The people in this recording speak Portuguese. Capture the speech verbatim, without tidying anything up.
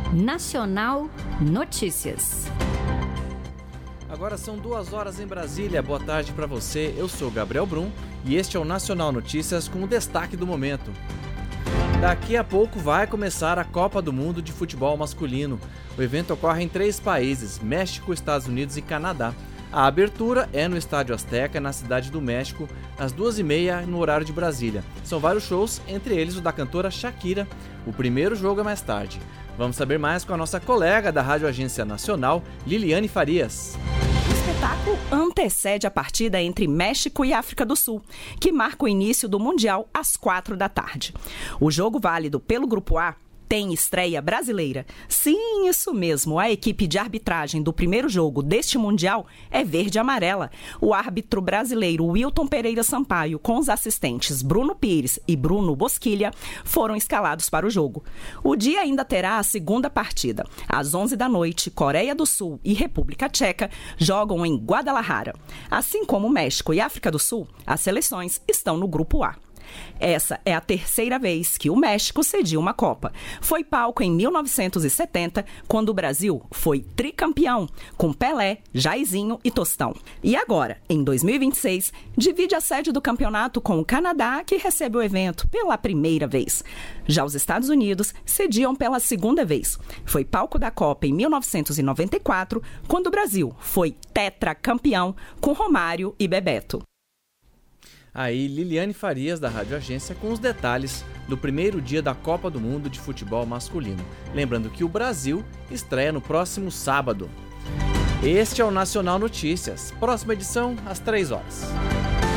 Nacional Notícias. Agora são duas horas em Brasília. Boa tarde para você. Eu sou Gabriel Brum e este é o Nacional Notícias com o destaque do momento. Daqui a pouco vai começar a Copa do Mundo de Futebol Masculino. O evento ocorre em três países: México, Estados Unidos e Canadá. A abertura é no Estádio Azteca, na Cidade do México, às duas e meia, no horário de Brasília. São vários shows, entre eles o da cantora Shakira. O primeiro jogo é mais tarde. Vamos saber mais com a nossa colega da Rádio Agência Nacional, Liliane Farias. O espetáculo antecede a partida entre México e África do Sul, que marca o início do Mundial às quatro da tarde. O jogo válido pelo Grupo A tem estreia brasileira. Sim, isso mesmo, a equipe de arbitragem do primeiro jogo deste Mundial é verde e amarela. O árbitro brasileiro Wilton Pereira Sampaio, com os assistentes Bruno Pires e Bruno Bosquilha, foram escalados para o jogo. O dia ainda terá a segunda partida. Às onze da noite, Coreia do Sul e República Tcheca jogam em Guadalajara. Assim como México e África do Sul, as seleções estão no Grupo A. Essa é a terceira vez que o México cedia uma Copa. Foi palco em mil novecentos e setenta, quando o Brasil foi tricampeão, com Pelé, Jairzinho e Tostão. E agora, em dois mil e vinte e seis, divide a sede do campeonato com o Canadá, que recebe o evento pela primeira vez. Já os Estados Unidos cediam pela segunda vez. Foi palco da Copa em mil novecentos e noventa e quatro, quando o Brasil foi tetracampeão com Romário e Bebeto. Aí, Liliane Farias, da Rádio Agência, com os detalhes do primeiro dia da Copa do Mundo de Futebol Masculino. Lembrando que o Brasil estreia no próximo sábado. Este é o Nacional Notícias. Próxima edição, às três horas.